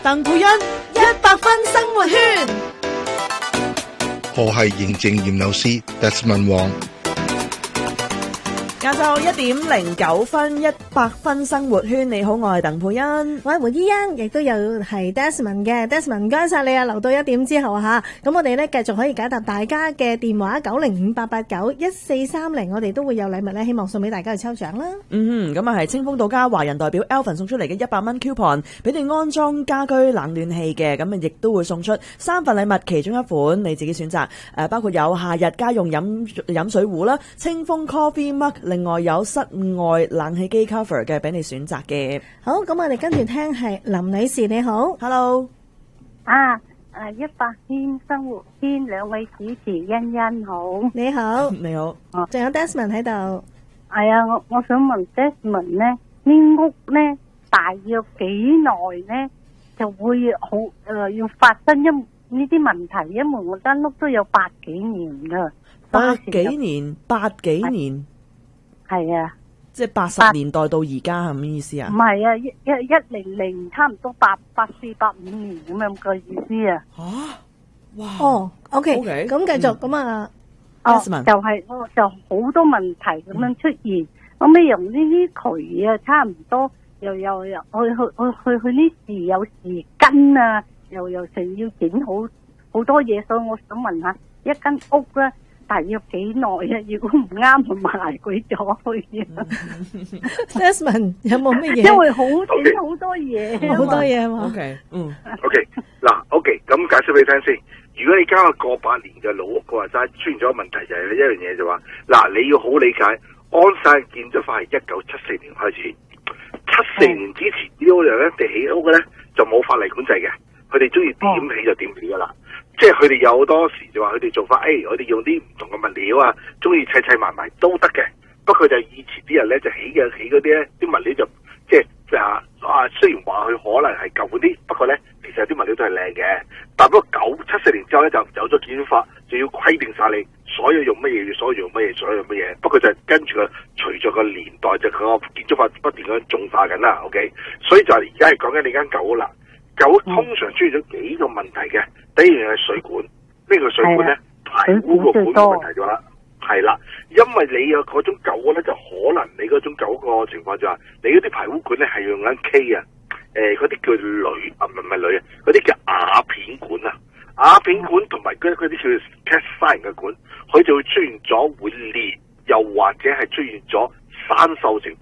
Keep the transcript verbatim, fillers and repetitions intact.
鄧佩欣一百分生活圈。 我係認證驗樓師 Desmond Wong。 晏晝一點零九分，一百分生活圈。你好，我係鄧佩欣， 我係胡依欣，亦都有係 Desmond 嘅 Desmond，唔該晒你啊！留到一點之後吓，咁我哋咧繼續可以解答大家嘅電話九零五八八九一四三零，我哋都會有禮物咧，希望送俾大家去抽獎啦。 嗯哼，咁啊係清風到家華人代表 Alvin 送出嚟嘅一百蚊 coupon，俾你安裝家居冷暖氣嘅，咁啊亦都會送出三份禮物，其中一款你自己選擇，誒包括有夏日家用飲飲水壺啦，清風 Coffee Mug。另外有室外冷氣機 cover 嘅俾你選擇嘅。 好，咁我哋跟住聽係林女士，你好 ，Hello， 啊，誒一百天生活圈兩位主持欣欣好， 你好， 你好， 仲有 Desmond 喺度。 係啊，我我想問 Desmond 咧，呢屋咧大約幾耐咧就會好誒、呃、要發生一呢啲問題？因為我間屋都有百幾年噶， 百幾年，百幾年。 係啊， 即係八十年代到而家係咩意思啊？ 唔係啊，一一一零零差唔多八八四八五年咁樣嘅意思啊。 吓，哇！ 哦 ，OK， OK， 咁繼續咁啊。 哦，就係我就好多問題咁樣出現，後尾用呢啲渠啊，差唔多又又又去去去去去呢時有時根啊，又又成要整好好多嘢，所以我想問下，一間屋咧。大約幾耐啊？如果唔啱就賣鬼咗去啊 Desmond 有冇乜嘢？ 因為好錢好多嘢， 好多嘢嘛。 OK， 嗯 ，OK， 嗱 ，OK， 咁解釋俾你聽先。如果你交個過百年嘅老屋嘅話，齋出現咗個問題就係一樣嘢就話，嗱，你要好理解，安晒建築法係一九七四年開始，七四年之前呢啲人咧地起屋嘅咧就冇法例管制嘅，佢哋中意點起就點起噶啦。即係佢哋有好多時就話佢哋做法，誒、哎，我哋用啲唔同嘅物料啊，中意砌砌埋埋都得嘅。不過就以前啲人咧就起嘅起嗰啲咧，啲物料就即係啊啊，雖然話佢可能係舊嗰啲，不過咧其實啲物料都係靚嘅。但不過九七四年之後咧就有咗建築法，就要規定晒你所有用乜嘢，所有用乜嘢，所有用乜嘢。不過就跟住個隨着個年代就個建築法不斷咁進化緊啦。OK， 所以就係而家係講緊你間舊屋啦。舊屋通常出現咗幾個問題嘅。第一樣係水管，呢個水管咧排污個管嘅問題咗啦，係啦，因為你有嗰種舊屋咧，就可能你嗰種舊個情況就係你嗰啲排污管咧係用緊 K 啊，誒嗰啲叫鋁啊，唔係唔係鋁啊，嗰啲叫瓦片管啊，瓦片管同埋嗰嗰啲叫 cast iron 嘅管，佢就會出現咗會裂，又或者係出現咗生鏽情況。